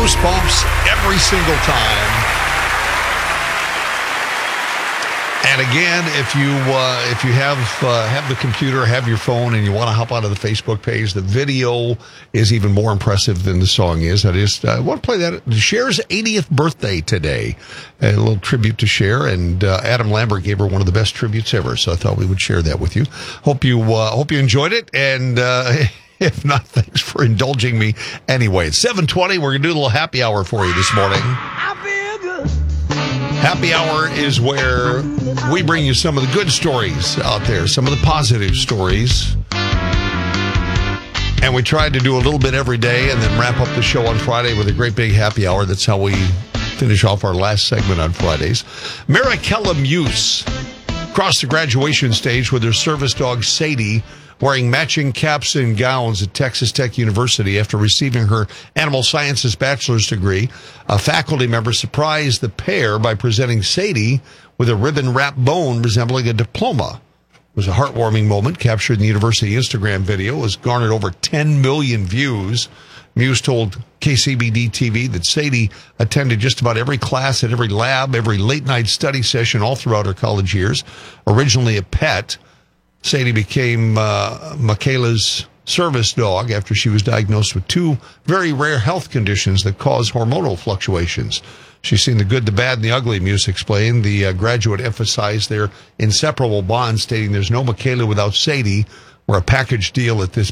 Goosebumps every single time. And again, if you have the computer, have your phone, and you want to hop onto the Facebook page, the video is even more impressive than the song is. I want to play that. Cher's 80th birthday today. A little tribute to Cher, and Adam Lambert gave her one of the best tributes ever. So I thought we would share that with you. Hope you enjoyed it, and if not, thanks for indulging me. Anyway, it's 7:20. We're gonna do a little happy hour for you this morning. I feel good. Happy hour is where we bring you some of the good stories out there, some of the positive stories. And we try to do a little bit every day and then wrap up the show on Friday with a great big happy hour. That's how we finish off our last segment on Fridays. Marikella Muse crossed the graduation stage with her service dog Sadie, wearing matching caps and gowns at Texas Tech University after receiving her animal sciences bachelor's degree. A faculty member surprised the pair by presenting Sadie with a ribbon-wrapped bone resembling a diploma. It was a heartwarming moment captured in the university Instagram video. It was garnered over 10 million views. Muse told KCBD-TV that Sadie attended just about every class at every lab, every late-night study session all throughout her college years. Originally a pet, Sadie became Michaela's service dog after she was diagnosed with two very rare health conditions that cause hormonal fluctuations. She's seen the good, the bad, and the ugly, Muse explained. The graduate emphasized their inseparable bond, stating there's no Michaela without Sadie. We're a package deal at this